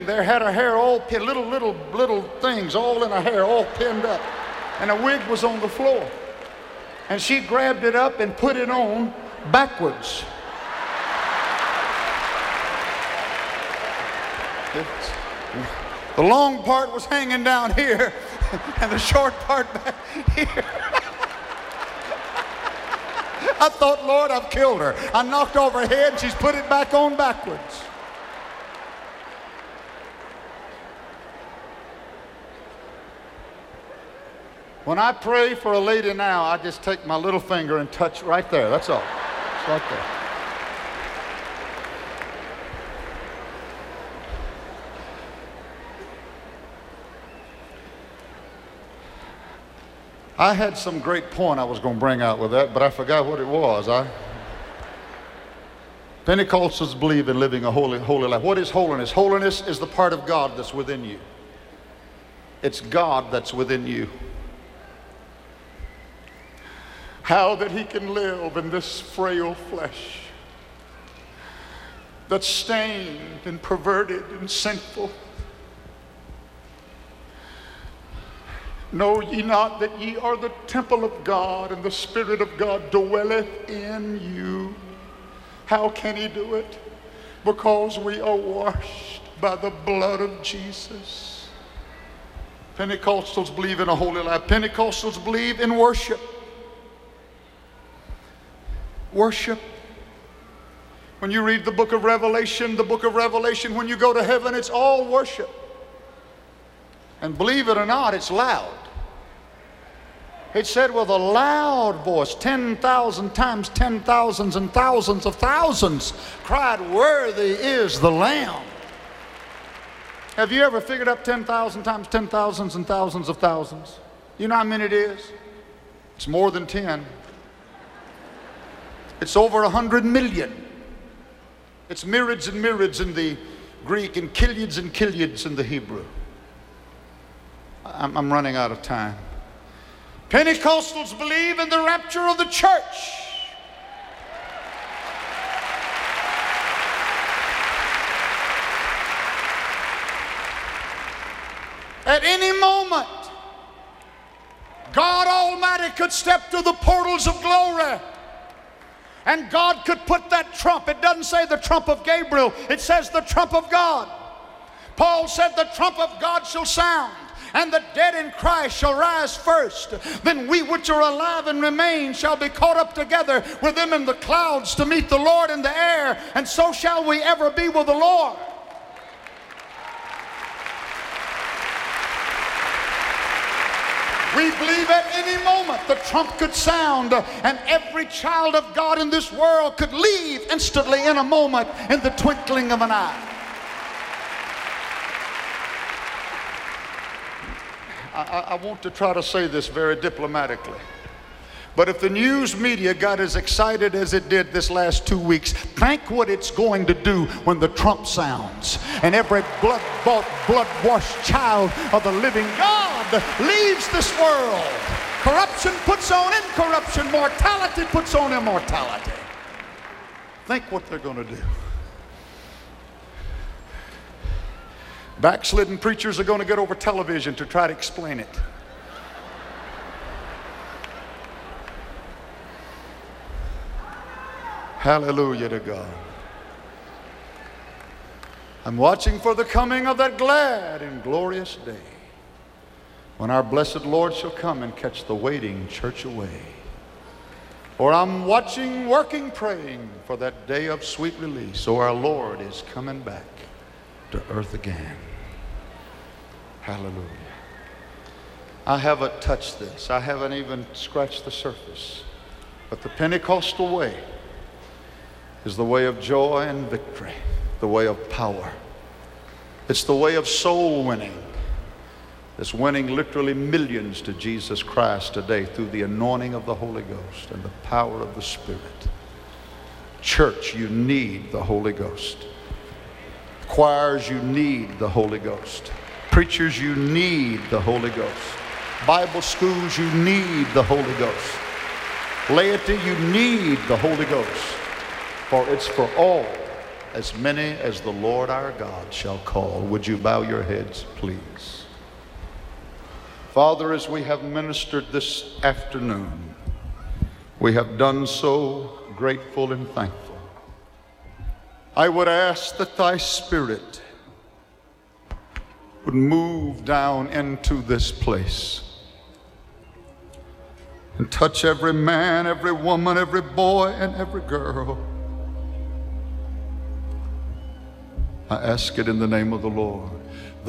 there had her hair all pinned, little things all in her hair, all pinned up. And a wig was on the floor. And she grabbed it up and put it on backwards. The long part was hanging down here, and the short part back here. I thought, Lord, I've killed her. I knocked off her head, and she's put it back on backwards. When I pray for a lady now, I just take my little finger and touch right there. That's all. It's right there. I had some great point I was going to bring out with that, but I forgot what it was. Pentecostals believe in living a holy life. What is holiness? Holiness is the part of God that's within you. It's God that's within you. How that he can live in this frail flesh that's stained and perverted and sinful. Know ye not that ye are the temple of God, and the Spirit of God dwelleth in you? How can he do it? Because we are washed by the blood of Jesus. Pentecostals believe in a holy life. Pentecostals believe in worship. Worship. When you read the book of Revelation, when you go to heaven, it's all worship. And believe it or not, it's loud. It said with a loud voice, 10,000 times 10,000s and thousands of thousands cried, "Worthy is the Lamb." Have you ever figured up 10,000 times 10,000s and thousands of thousands? You know how many it is? It's more than 10. It's over 100 million. It's myriads and myriads in the Greek and killions in the Hebrew. I'm running out of time. Pentecostals believe in the rapture of the church. At any moment, God Almighty could step through the portals of glory, and God could put that trump. It doesn't say the trump of Gabriel, it says the trump of God. Paul said the trump of God shall sound, and the dead in Christ shall rise first. Then we which are alive and remain shall be caught up together with them in the clouds to meet the Lord in the air, and so shall we ever be with the Lord. We believe at any moment the trump could sound, and every child of God in this world could leave instantly in a moment, in the twinkling of an eye. I want to try to say this very diplomatically. But if the news media got as excited as it did this last 2 weeks, think what it's going to do when the trump sounds and every blood-bought, blood-washed child of the living God leaves this world. Corruption puts on incorruption. Mortality puts on immortality. Think what they're going to do. Backslidden preachers are going to get over television to try to explain it. Hallelujah to God. I'm watching for the coming of that glad and glorious day when our blessed Lord shall come and catch the waiting church away. Or I'm watching, working, praying for that day of sweet release. So our Lord is coming back to earth again. Hallelujah. I haven't touched this. I haven't even scratched the surface. But the Pentecostal way is the way of joy and victory, the way of power. It's the way of soul winning. It's winning literally millions to Jesus Christ today through the anointing of the Holy Ghost and the power of the Spirit. Church, you need the Holy Ghost. Choirs, you need the Holy Ghost. Preachers, you need the Holy Ghost. Bible schools, you need the Holy Ghost. Laity, you need the Holy Ghost. For it's for all as many as the Lord our God shall call. Would you bow your heads, please? Father, as we have ministered this afternoon, we have done so grateful and thankful. I would ask that thy Spirit would move down into this place and touch every man, every woman, every boy, and every girl. I ask it in the name of the Lord.